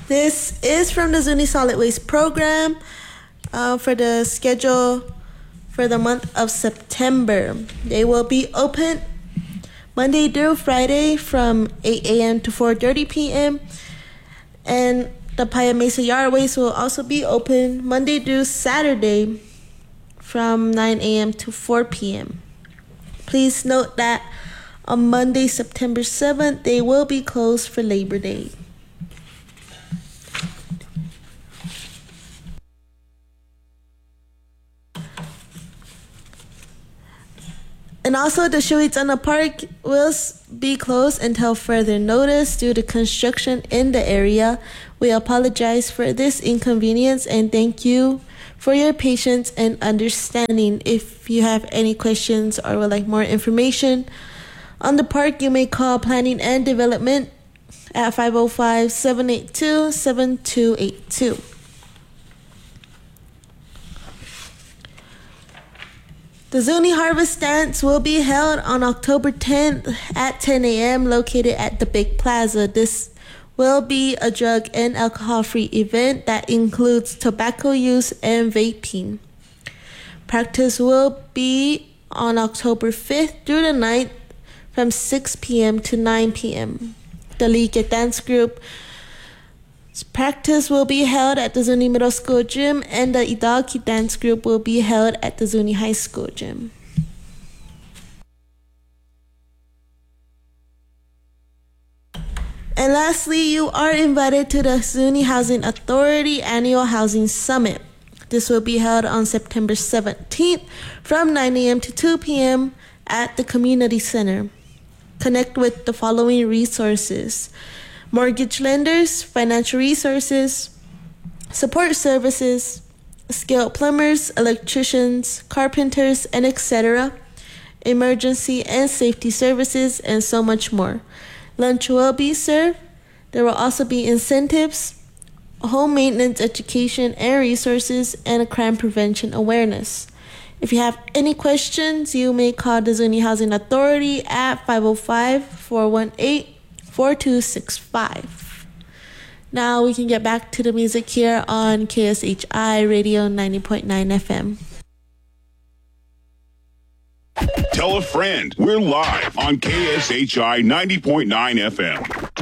This is from the Zuni Solid Waste Program for the schedule for the month of September. They will be open Monday through Friday from 8 a.m. to 4:30 p.m. And the Paya Mesa Yard Waste will also be open Monday through Saturday from 9 a.m. to 4 p.m. Please note that on Monday, September 7th, they will be closed for Labor Day. And also, the Shuitzana Park will be closed until further notice due to construction in the area. We apologize for this inconvenience and thank you for your patience and understanding. If you have any questions or would like more information on the park, you may call Planning and Development at 505-782-7282. The Zuni Harvest Dance will be held on October 10th at 10 a.m. located at the Big Plaza. This will be a drug and alcohol-free event that includes tobacco use and vaping. Practice will be on October 5th through the 9th from 6 p.m. to 9 p.m. The Liga Dance Group practice will be held at the Zuni Middle School Gym, and the Idaki Dance Group will be held at the Zuni High School Gym. And lastly, you are invited to the Zuni Housing Authority Annual Housing Summit. This will be held on September 17th from 9 a.m. to 2 p.m. at the Community Center. Connect with the following resources: mortgage lenders, financial resources, support services, skilled plumbers, electricians, carpenters, and etc., emergency and safety services, and so much more. Lunch will be served. There will also be incentives, home maintenance education and resources, and a crime prevention awareness. If you have any questions, you may call the Zuni Housing Authority at 505-418-4265. Now we can get back to the music here on KSHI Radio 90.9 FM. Tell a friend. We're live on KSHI 90.9 FM.